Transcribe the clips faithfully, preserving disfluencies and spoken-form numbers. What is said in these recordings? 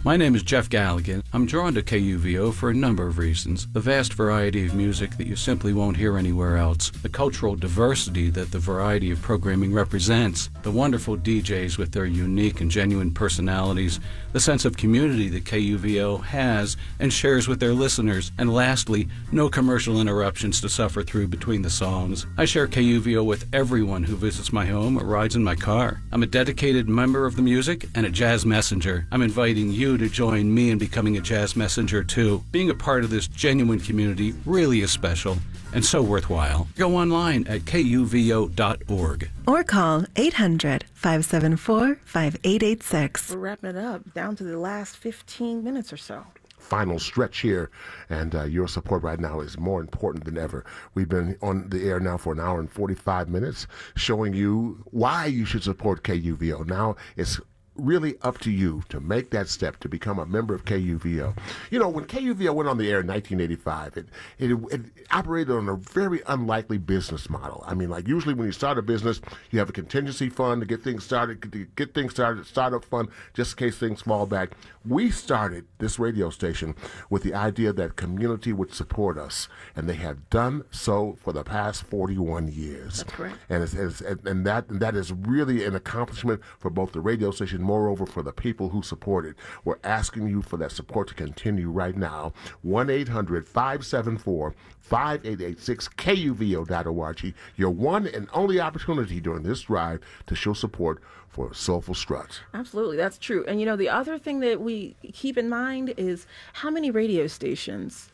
My name is Jeff Galligan. I'm drawn to K U V O for a number of reasons. The vast variety of music that you simply won't hear anywhere else, the cultural diversity that the variety of programming represents, the wonderful D Js with their unique and genuine personalities, the sense of community that K U V O has and shares with their listeners, and lastly, no commercial interruptions to suffer through between the songs. I share K U V O with everyone who visits my home or rides in my car. I'm a dedicated member of the music and a jazz messenger. I'm inviting you to join me in becoming a jazz messenger too. Being a part of this genuine community really is special and so worthwhile. Go online at K U V O dot org. Or call eight hundred, five seven four, five eight eight six. We're wrapping it up down to the last fifteen minutes or so. Final stretch here, and uh, your support right now is more important than ever. We've been on the air now for an hour and forty-five minutes, showing you why you should support K U V O. Now it's really up to you to make that step to become a member of K U V O. You know, when K U V O went on the air in nineteen eighty-five, it, it, it operated on a very unlikely business model. I mean, like usually when you start a business, you have a contingency fund to get things started, to get things started, startup fund, just in case things fall back. We started this radio station with the idea that community would support us, and they have done so for the past forty-one years. That's correct. And, it's, it's, and, that, and that is really an accomplishment for both the radio station, moreover, for the people who support it. We're asking you for that support to continue right now. one eight hundred, five seven four, five eight eight six, K U V O dot org. Your one and only opportunity during this drive to show support for Soulful Struts. Absolutely, that's true. And you know, the other thing that we keep in mind is how many radio stations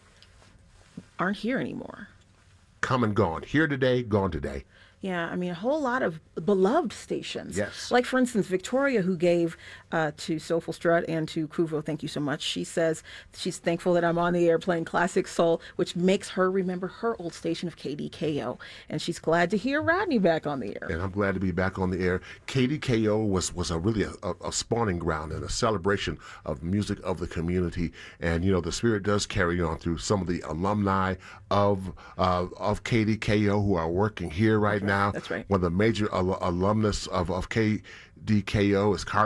aren't here anymore. Come and gone. Here today, gone today. Yeah, I mean, a whole lot of beloved stations. Yes. Like, for instance, Victoria, who gave uh, to Soulful Strut and to Kuvo, thank you so much. She says she's thankful that I'm on the air playing classic soul, which makes her remember her old station of K D K O. And she's glad to hear Rodney back on the air. And I'm glad to be back on the air. K D K O was, was a really a, a spawning ground and a celebration of music of the community. And, you know, the spirit does carry on through some of the alumni of uh, of K D K O who are working here right now. That's right. One of the major al- alumnus of, of K D K O is Carl